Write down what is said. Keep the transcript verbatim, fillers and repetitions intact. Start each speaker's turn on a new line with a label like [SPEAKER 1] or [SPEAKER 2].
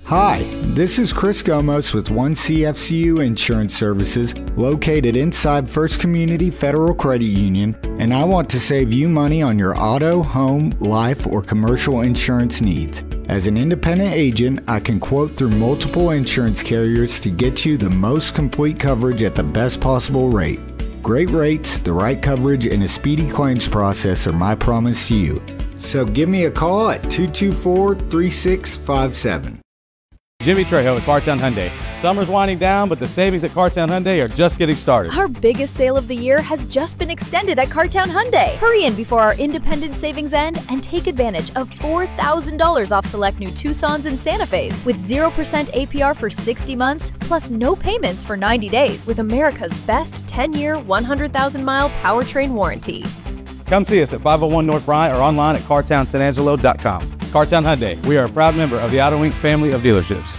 [SPEAKER 1] Hi, this is Chris Gomos with one C F C U Insurance Services located inside First Community Federal Credit Union, and I want to save you money on your auto, home, life, or commercial insurance needs. As an independent agent, I can quote through multiple insurance carriers to get you the most complete coverage at the best possible rate. Great rates, the right coverage, and a speedy claims process are my promise to you. So give me a call at two two four, three six five seven.
[SPEAKER 2] Jimmy Trejo at Cartown Hyundai. Summer's winding down, but the savings at Cartown Hyundai are just getting started.
[SPEAKER 3] Our biggest sale of the year has just been extended at Cartown Hyundai. Hurry in before our independent savings end and take advantage of four thousand dollars off select new Tucsons and Santa Fe's with zero percent A P R for sixty months, plus no payments for ninety days with America's best ten-year, one hundred thousand mile powertrain warranty.
[SPEAKER 2] Come see us at five oh one North Bryant or online at cartown san angelo dot com. Cartown Hyundai. We are a proud member of the Auto Inc family of dealerships.